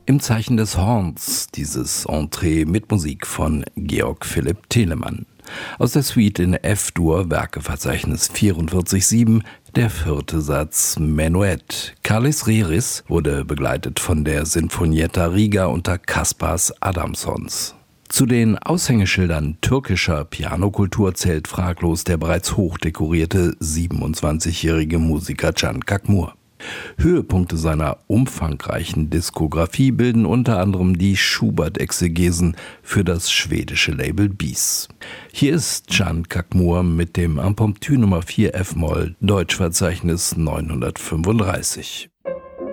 Im Zeichen des Horns, dieses Entree mit Musik von Georg Philipp Telemann. Aus der Suite in F-Dur, Werkeverzeichnis 44.7, der 4. Satz Menuett. Kallis Reris wurde begleitet von der Sinfonietta Riga unter Kaspars Adamsons. Zu den Aushängeschildern türkischer Pianokultur zählt fraglos der bereits hochdekorierte 27-jährige Musiker Can Kakmur. Höhepunkte seiner umfangreichen Diskografie bilden unter anderem die Schubert-Exegesen für das schwedische Label Bis. Hier ist Can Kakmur mit dem Impromptu Nummer 4 F-Moll, Deutschverzeichnis 935.